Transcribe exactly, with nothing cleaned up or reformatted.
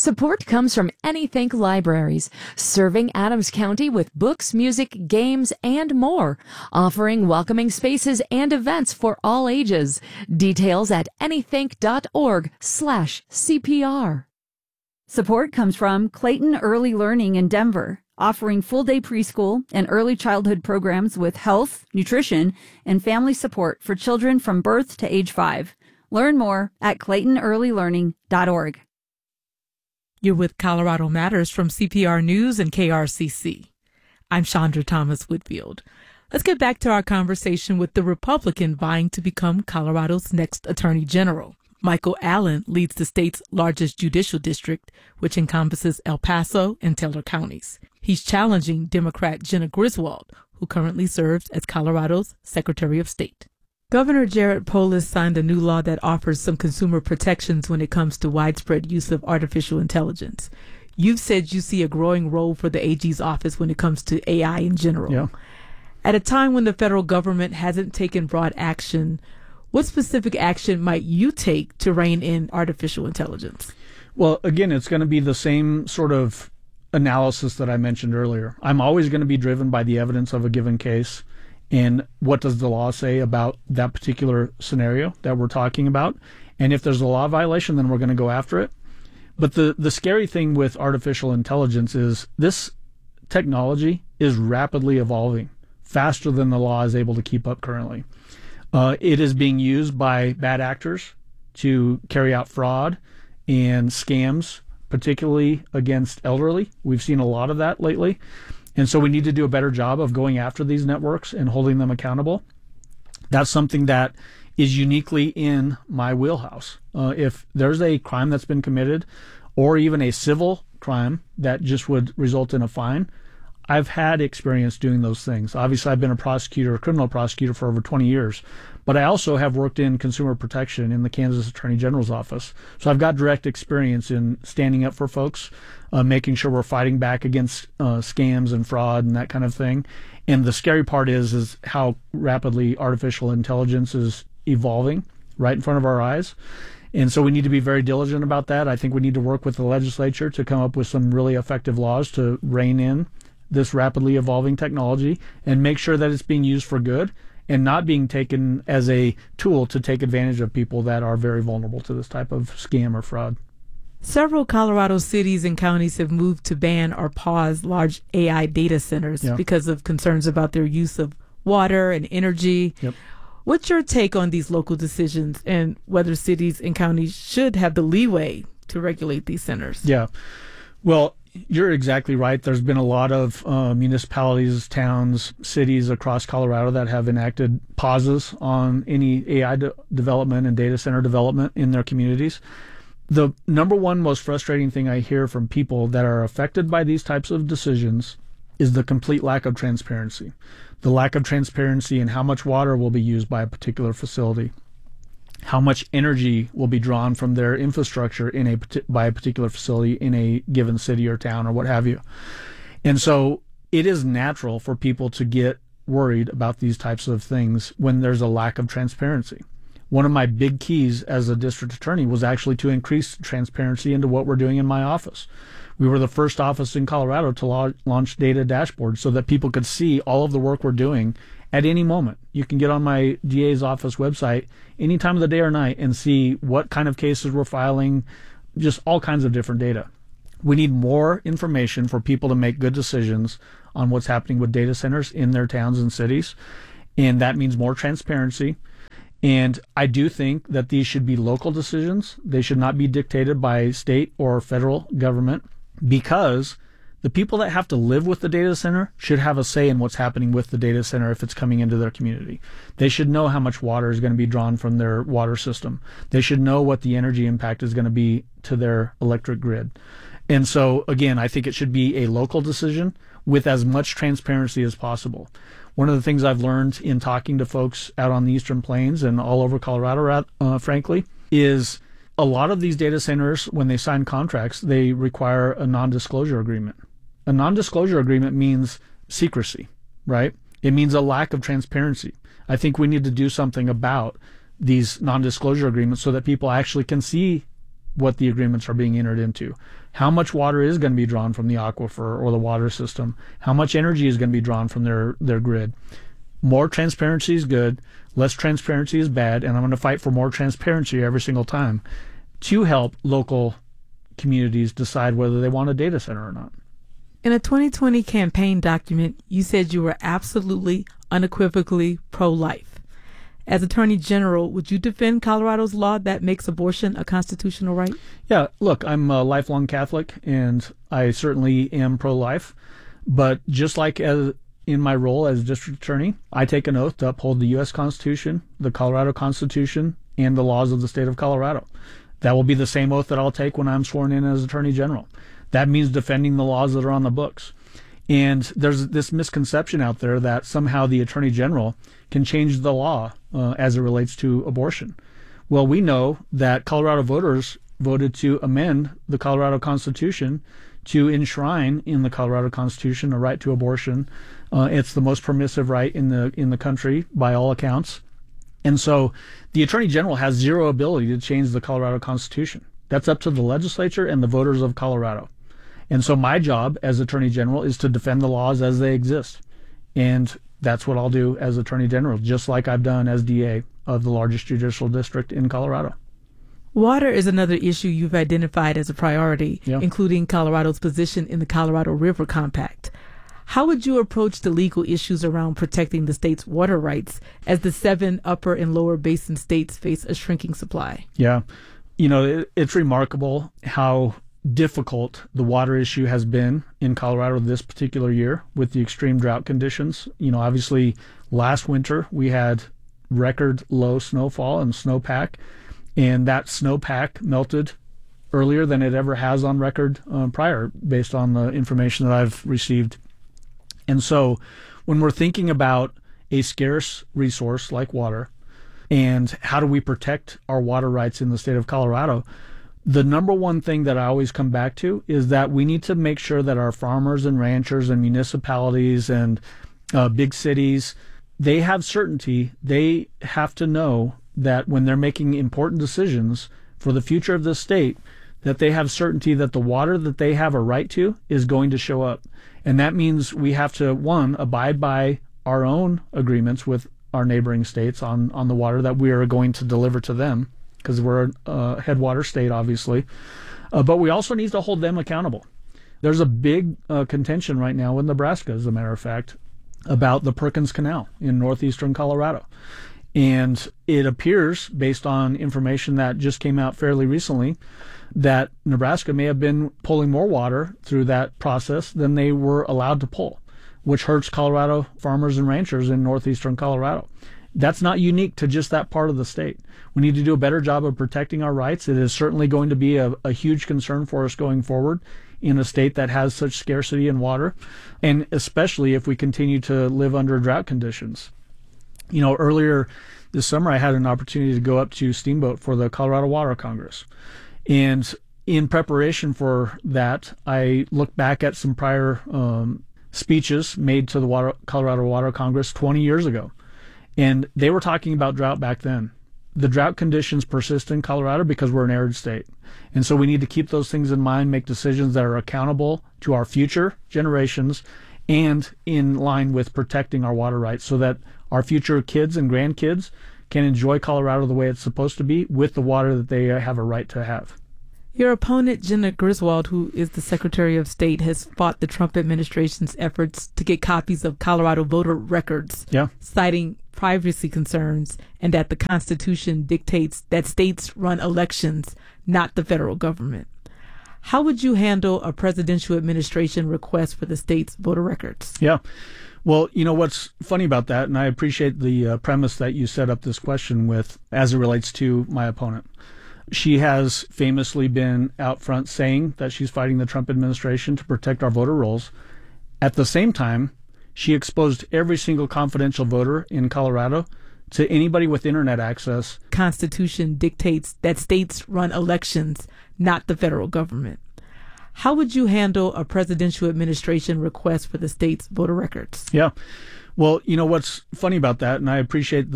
Support comes from Anythink Libraries, serving Adams County with books, music, games, and more, offering welcoming spaces and events for all ages. Details at anythink.org slash CPR. Support comes from Clayton Early Learning in Denver, offering full-day preschool and early childhood programs with health, nutrition, and family support for children from birth to age five. Learn more at clayton early learning dot org. You're with Colorado Matters from C P R News and K R C C. I'm Chandra Thomas Whitfield. Let's get back to our conversation with the Republican vying to become Colorado's next Attorney General. Michael Allen leads the state's largest judicial district, which encompasses El Paso and Taylor counties. He's challenging Democrat Jena Griswold, who currently serves as Colorado's Secretary of State. Governor Jared Polis signed a new law that offers some consumer protections when it comes to widespread use of artificial intelligence. You've said you see a growing role for the A G's office when it comes to A I in general. Yeah. At a time when the federal government hasn't taken broad action, what specific action might you take to rein in artificial intelligence? Well, again, it's going to be the same sort of analysis that I mentioned earlier. I'm always going to be driven by the evidence of a given case. And what does the law say about that particular scenario that we're talking about? And if there's a law violation, then we're going to go after it. But the, the scary thing with artificial intelligence is this technology is rapidly evolving, faster than the law is able to keep up currently. Uh, it is being used by bad actors to carry out fraud and scams, particularly against elderly. We've seen a lot of that lately. And so we need to do a better job of going after these networks and holding them accountable. That's something that is uniquely in my wheelhouse. Uh, if there's a crime that's been committed or even a civil crime that just would result in a fine, I've had experience doing those things. Obviously, I've been a prosecutor, a criminal prosecutor for over twenty years, but I also have worked in consumer protection in the Kansas Attorney General's office. So I've got direct experience in standing up for folks, uh, making sure we're fighting back against uh, scams and fraud and that kind of thing. And the scary part is, is how rapidly artificial intelligence is evolving right in front of our eyes. And so we need to be very diligent about that. I think we need to work with the legislature to come up with some really effective laws to rein in this rapidly evolving technology and make sure that it's being used for good and not being taken as a tool to take advantage of people that are very vulnerable to this type of scam or fraud. Several Colorado cities and counties have moved to ban or pause large A I data centers Yeah. because of concerns about their use of water and energy. Yep. What's your take on these local decisions and whether cities and counties should have the leeway to regulate these centers? Yeah. Well, you're exactly right. There's been a lot of uh, municipalities, towns, cities across Colorado that have enacted pauses on any A I de- development and data center development in their communities. The number one most frustrating thing I hear from people that are affected by these types of decisions is the complete lack of transparency. The lack of transparency in how much water will be used by a particular facility, how much energy will be drawn from their infrastructure in a by a particular facility in a given city or town or what have you. And so it is natural for people to get worried about these types of things when there's a lack of transparency. One of my big keys as a district attorney was actually to increase transparency into what we're doing in my office. We were the first office in Colorado to la- launch data dashboards so that people could see all of the work we're doing at any moment. You can get on my D A's office website any time of the day or night and see what kind of cases we're filing, just all kinds of different data. We need more information for people to make good decisions on what's happening with data centers in their towns and cities, and that means more transparency. And I do think that these should be local decisions. They should not be dictated by state or federal government, because the people that have to live with the data center should have a say in what's happening with the data center if it's coming into their community. They should know how much water is going to be drawn from their water system. They should know what the energy impact is going to be to their electric grid. And so, again, I think it should be a local decision with as much transparency as possible. One of the things I've learned in talking to folks out on the Eastern Plains and all over Colorado, uh, frankly, is a lot of these data centers, when they sign contracts, they require a non-disclosure agreement. A non-disclosure agreement means secrecy, right? It means a lack of transparency. I think we need to do something about these non-disclosure agreements so that people actually can see what the agreements are being entered into. How much water is going to be drawn from the aquifer or the water system? How much energy is going to be drawn from their, their grid? More transparency is good. Less transparency is bad. And I'm going to fight for more transparency every single time to help local communities decide whether they want a data center or not. In a twenty twenty campaign document, you said you were absolutely, unequivocally pro-life. As Attorney General, would you defend Colorado's law that makes abortion a constitutional right? Yeah, look, I'm a lifelong Catholic, and I certainly am pro-life. But just like as in my role as district attorney, I take an oath to uphold the U S Constitution, the Colorado Constitution, and the laws of the state of Colorado. That will be the same oath that I'll take when I'm sworn in as Attorney General. That means defending the laws that are on the books. And there's this misconception out there that somehow the Attorney General can change the law uh, as it relates to abortion. Well, we know that Colorado voters voted to amend the Colorado Constitution to enshrine in the Colorado Constitution a right to abortion. Uh, it's the most permissive right in the in the country by all accounts. And so the Attorney General has zero ability to change the Colorado Constitution. That's up to the legislature and the voters of Colorado. And so my job as Attorney General is to defend the laws as they exist. And that's what I'll do as Attorney General, just like I've done as D A of the largest judicial district in Colorado. Water is another issue you've identified as a priority, Yeah. including Colorado's position in the Colorado River Compact. How would you approach the legal issues around protecting the state's water rights as the seven upper and lower basin states face a shrinking supply? Yeah. You know, it, it's remarkable how difficult the water issue has been in Colorado this particular year with the extreme drought conditions. You know, obviously last winter we had record low snowfall and snowpack, and that snowpack melted earlier than it ever has on record uh, prior, based on the information that I've received. And so when we're thinking about a scarce resource like water and how do we protect our water rights in the state of Colorado, the number one thing that I always come back to is that we need to make sure that our farmers and ranchers and municipalities and uh, big cities, they have certainty. They have to know that when they're making important decisions for the future of the state, that they have certainty that the water that they have a right to is going to show up. And that means we have to, one, abide by our own agreements with our neighboring states on, on the water that we are going to deliver to them, because we're a uh, headwater state, obviously. Uh, but we also need to hold them accountable. There's a big uh, contention right now in Nebraska, as a matter of fact, about the Perkins Canal in northeastern Colorado. And it appears, based on information that just came out fairly recently, that Nebraska may have been pulling more water through that process than they were allowed to pull, which hurts Colorado farmers and ranchers in northeastern Colorado. That's not unique to just that part of the state. We need to do a better job of protecting our rights. It is certainly going to be a, a huge concern for us going forward in a state that has such scarcity in water, and especially if we continue to live under drought conditions. You know, earlier this summer, I had an opportunity to go up to Steamboat for the Colorado Water Congress. And in preparation for that, I looked back at some prior um, speeches made to the Water, Colorado Water Congress twenty years ago. And they were talking about drought back then. The drought conditions persist in Colorado because we're an arid state. And so we need to keep those things in mind, make decisions that are accountable to our future generations and in line with protecting our water rights so that our future kids and grandkids can enjoy Colorado the way it's supposed to be with the water that they have a right to have. Your opponent, Jenna Griswold, who is the Secretary of State, has fought the Trump administration's efforts to get copies of Colorado voter records, yeah. citing privacy concerns and that the Constitution dictates that states run elections, not the federal government. How would you handle a presidential administration request for the state's voter records? Yeah. Well, you know, what's funny about that, and I appreciate the uh, premise that you set up this question with as it relates to my opponent. She has famously been out front saying that she's fighting the Trump administration to protect our voter rolls. At the same time, she exposed every single confidential voter in Colorado to anybody with internet access. Constitution dictates that states run elections, not the federal government. How would you handle a presidential administration request for the state's voter records? Yeah. Well, you know, what's funny about that, and I appreciate